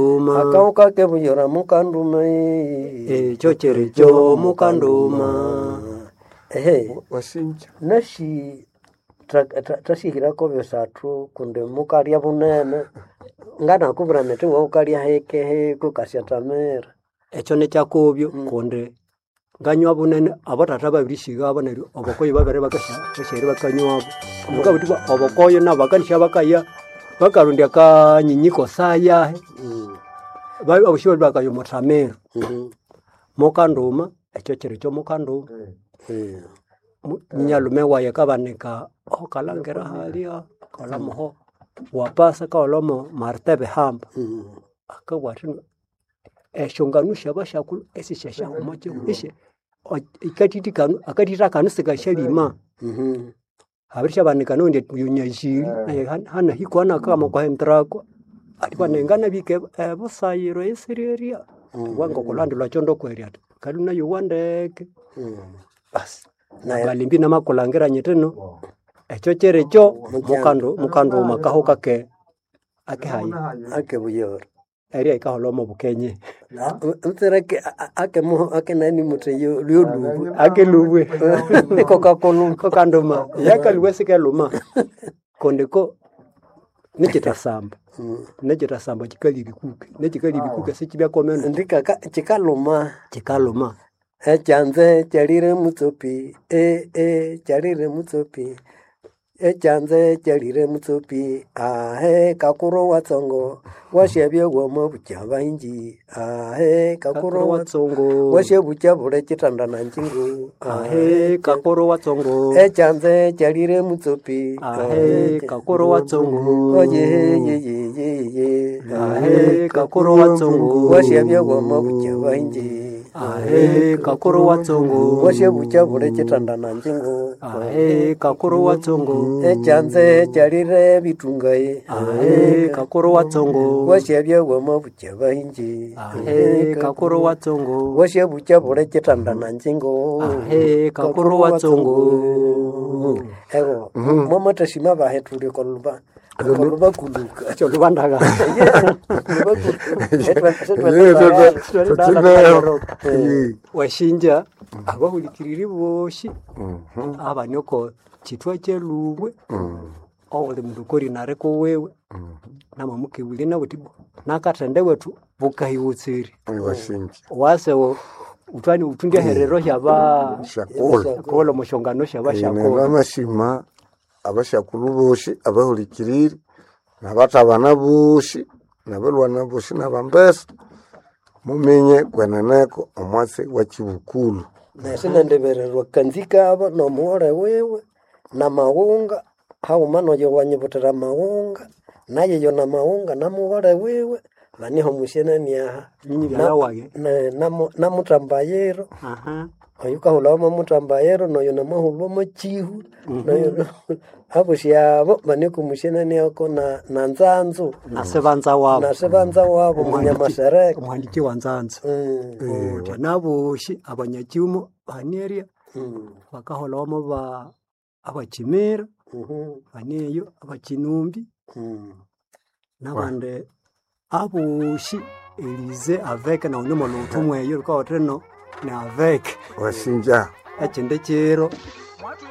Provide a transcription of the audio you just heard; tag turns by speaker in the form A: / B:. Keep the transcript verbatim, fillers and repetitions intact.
A: akauka ke buyora mukanduma
B: eh chocheri cho mukanduma
A: ehe
C: wasinja
A: nashi trashihira ko besathu kunde mukaria bunene ngana kubura nete wo ukaria heke he kukasyatamera
B: echo ne chakobyo kunde nganywa bunene abatata babirishiga abanero obokoyi babere bakasha bashere bakanywa muga buti obokoyi nabakanisha bakaya bakarundia ka nyinyiko saya bayo abushiba bakayo mutamero mukanduma echo chiri cho mukanduma eh nyalume waye kabaneka okalangera halia kalamoho wapasa kalomo martebe hamba akawatino eshonganusha bashakulu esishasha moje ishe ikatitikanu akatita kanusika shalima mhm habirisha banika nonde yunyashiri hana hikwana kama kwa hentrako atibanengana bike busayiro esiriria wango kulandula chondo kweria kaluna yuwandeke bas na galimbi na makulangera nyeteno echo cherecho mukando mukando makaho kake ake hayi
A: ake buyora
B: area ikaholomo bukenye
A: utereke ake mo ake nani muteyo lyolubu
B: ake lubwe
A: koka konu
B: kokandoma yakalwesike luma kondeko nikita samba nikita samba chikali bikuke nikali bikuke sichibya komendo
A: ndika chikaluma
B: chikaluma
A: echanze charire mutsopi e e charire mutsopi echanze charire mutsopi ahe kakuro watsongo washebye womo buchaba inji ahe kakuro
B: watsongo
A: washebucha bure chitandana njingu
B: ahe kakuro watsongo
A: echanze charire mutsopi
B: ahe kakuro watsongo
A: oye ye ye ye ye
B: ahe kakuro watsongo
A: washebye womo buchaba inji
B: ahe kakuro watsongo
A: washebucha bure chitandana njingu
B: ahe kakuro watsongo
A: echanze charire bitungaye
B: ahe kakuro watsongo
A: washebye womo buchaba inji
B: ahe kakuro watsongo
A: washebucha bure chitandana njingu
B: ahe kakuro watsongo
A: ego mama tashima bahe tuli kolba kolba kuluka
B: cho lubandaga washinja abahulikiriri boshi abanyoko chitwa chelubwe ole mudukori nareko wewe nama mukibuli na butibo nakatende wetu bukahiutsiri
C: wasinja
B: wase utwani utundia herero yaba
C: shakula
B: kola mushongano shaba shakula
C: amashima abashakulu boshi abahulikiriri nabatabana boshi nabalwana boshi nabambesa mumenye kwenaneko omwase wa Kibukulu
A: nasina ndebererwa kanzika abo no muore wewe na maunga hau mano yo wanyibutira maunga naye yo na maunga na muore wewe baniho mushena niya
B: na wage
A: na na mutambayero
B: aha
A: ayuka hulama mutambayero no yo na mahulwa machihu no yo hapo shiabo baniko mushena niya ko na na nzanzu
B: na sebanza wabo
A: na sebanza wabo munyamashareke
B: umwandiki wa nzanzu eh naboshi abanyakiumo baneria bakaholomo ba abachimera baneyo abakinumbi nabande aboshi elize avec na unyoma lutumwe yo kwa teno na avec
C: wasinja
B: achende chero